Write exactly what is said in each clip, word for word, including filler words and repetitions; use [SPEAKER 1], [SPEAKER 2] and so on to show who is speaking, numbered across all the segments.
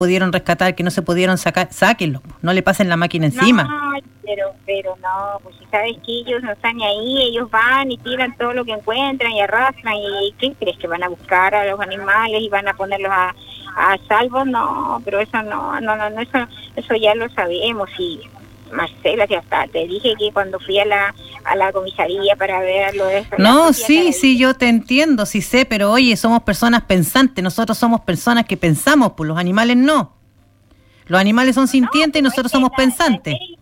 [SPEAKER 1] pudieron rescatar, que no se pudieron sacar, sáquenlo, no le pasen la máquina encima.
[SPEAKER 2] No, pero pero no, pues si sabes que ellos no están ahí, ellos van y tiran todo lo que encuentran y arrastran, y ¿qué crees? ¿Que van a buscar a los animales y van a ponerlos a, a salvo? No, pero eso no, no, no, no, eso, eso ya lo sabemos. Y Marcela, que hasta te dije que cuando fui a la a la comisaría para ver lo de eso.
[SPEAKER 1] No, sí, sí, yo te entiendo, sí sé, pero oye, somos personas pensantes, nosotros somos personas que pensamos, pues los animales no. Los animales son sintientes no, y nosotros somos la, pensantes.
[SPEAKER 2] La ley,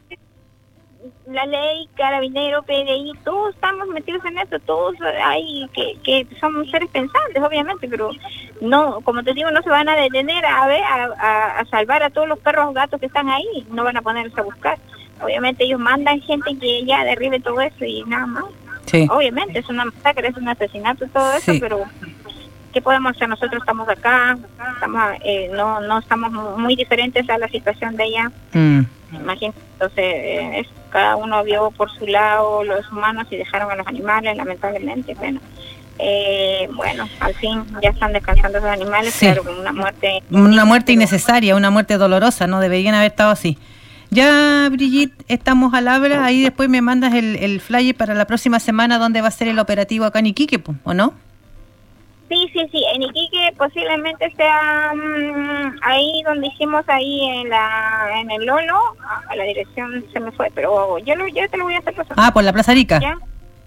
[SPEAKER 2] la ley, Carabinero, P D I, todos estamos metidos en esto, todos hay que, que somos seres pensantes, obviamente, pero no, como te digo, no se van a detener a ver, a, a, a salvar a todos los perros o gatos que están ahí, no van a ponerse a buscar. Obviamente ellos mandan gente que ya derribe todo eso y nada más.
[SPEAKER 1] Sí.
[SPEAKER 2] Obviamente es una masacre, es un asesinato, todo eso, sí. Pero ¿qué podemos hacer? Nosotros estamos acá, estamos eh, no no estamos muy diferentes a la situación de allá. Mm. Imagínate, entonces eh, es, cada uno vio por su lado los humanos y dejaron a los animales, lamentablemente. Bueno, eh, bueno, al fin ya están descansando los animales, sí. Claro, con una muerte...
[SPEAKER 1] Una muerte innecesaria, una muerte dolorosa, no deberían haber estado así. Ya, Brigitte, estamos al habla, ahí después me mandas el, el flyer para la próxima semana donde va a ser el operativo acá en Iquique, ¿o no?
[SPEAKER 2] Sí, sí, sí, en Iquique posiblemente sea um, ahí donde hicimos ahí en la en el Lolo, a la dirección se me fue, pero yo, lo, yo te lo voy a hacer pasar.
[SPEAKER 1] Ah, por la Plaza Rica.
[SPEAKER 2] ¿Ya?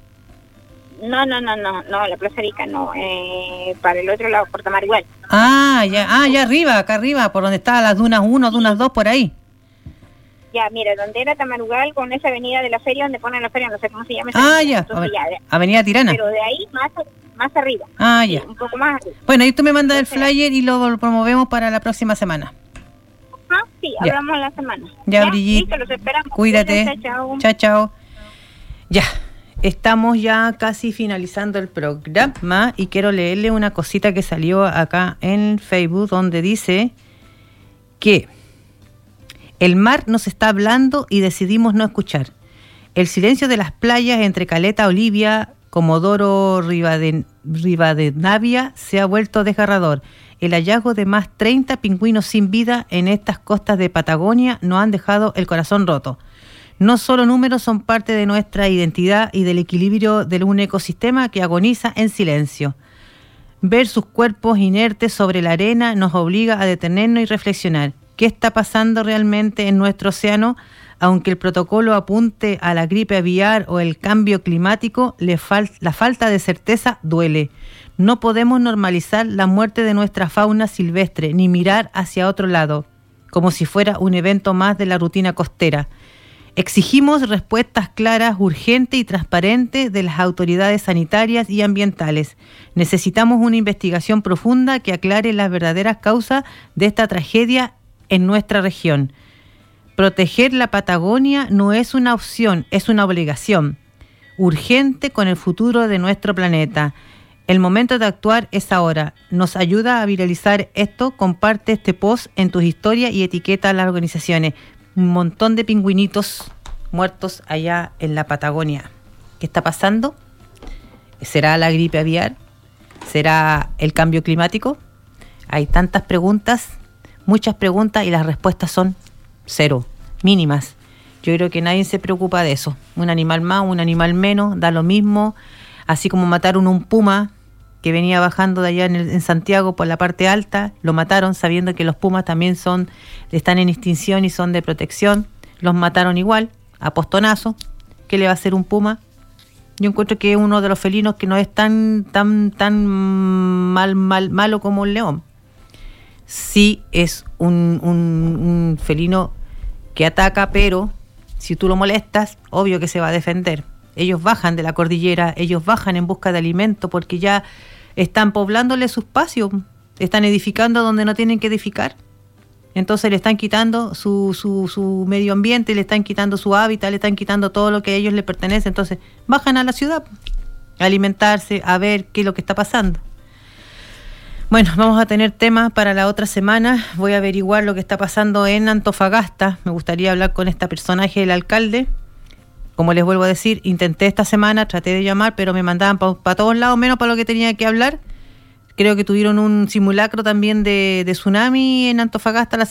[SPEAKER 2] No, no, no, no, no, la Plaza Rica no, eh, para el otro lado, por Tamarigual.
[SPEAKER 1] Ah, ya, ah, ya arriba, acá arriba, por donde estaban las Dunas uno, Dunas dos, por ahí.
[SPEAKER 2] Ya, mira, donde era Tamarugal, con esa avenida de la feria, donde ponen la feria, no sé cómo se llama.
[SPEAKER 1] Ah, ya. Entonces, ya de, Avenida Tirana.
[SPEAKER 2] Pero de ahí más, más arriba.
[SPEAKER 1] Ah, ya.
[SPEAKER 2] Sí, un poco más arriba.
[SPEAKER 1] Bueno, ahí tú me mandas el flyer y lo, lo promovemos para la próxima semana.
[SPEAKER 2] Ah, sí, ya. Hablamos la semana.
[SPEAKER 1] Ya, ya Brigitte.
[SPEAKER 2] Listo, los esperamos.
[SPEAKER 1] Cuídate. Cuídate. Chao. Chao, chao. Ya, estamos ya casi finalizando el programa y quiero leerle una cosita que salió acá en Facebook donde dice que el mar nos está hablando y decidimos no escuchar. El silencio de las playas entre Caleta, Olivia, Comodoro, Rivadavia se ha vuelto desgarrador. El hallazgo de más treinta pingüinos sin vida en estas costas de Patagonia nos han dejado el corazón roto. No solo números son parte de nuestra identidad y del equilibrio de un ecosistema que agoniza en silencio. Ver sus cuerpos inertes sobre la arena nos obliga a detenernos y reflexionar. ¿Qué está pasando realmente en nuestro océano? Aunque el protocolo apunte a la gripe aviar o el cambio climático, le fal- la falta de certeza duele. No podemos normalizar la muerte de nuestra fauna silvestre, ni mirar hacia otro lado, como si fuera un evento más de la rutina costera. Exigimos respuestas claras, urgentes y transparentes de las autoridades sanitarias y ambientales. Necesitamos una investigación profunda que aclare las verdaderas causas de esta tragedia en nuestra región. Proteger la Patagonia no es una opción, es una obligación urgente con el futuro de nuestro planeta. El momento de actuar es ahora. ¿Nos ayuda a viralizar esto? Comparte este post en tus historias y etiqueta a las organizaciones. Un montón de pingüinitos muertos allá en la Patagonia. ¿Qué está pasando? ¿Será la gripe aviar? ¿Será el cambio climático? Hay tantas preguntas, muchas preguntas, y las respuestas son cero, mínimas. Yo creo que nadie se preocupa de eso. Un animal más, un animal menos, da lo mismo. Así como mataron un puma que venía bajando de allá en, el, en Santiago por la parte alta, lo mataron sabiendo que los pumas también son, están en extinción y son de protección. Los mataron igual, a postonazo. ¿Qué le va a hacer un puma? Yo encuentro que es uno de los felinos que no es tan tan tan mal, mal malo como un león. Sí es un, un, un felino que ataca, pero si tú lo molestas, obvio que se va a defender. Ellos bajan de la cordillera, ellos bajan en busca de alimento porque ya están poblándole su espacio, están edificando donde no tienen que edificar. Entonces le están quitando su, su, su medio ambiente, le están quitando su hábitat, le están quitando todo lo que a ellos les pertenece. Entonces bajan a la ciudad a alimentarse, a ver qué es lo que está pasando. Bueno, vamos a tener temas para la otra semana. Voy a averiguar lo que está pasando en Antofagasta. Me gustaría hablar con este personaje del alcalde. Como les vuelvo a decir, intenté esta semana, traté de llamar, pero me mandaban para pa todos lados, menos para lo que tenía que hablar. Creo que tuvieron un simulacro también de, de tsunami en Antofagasta la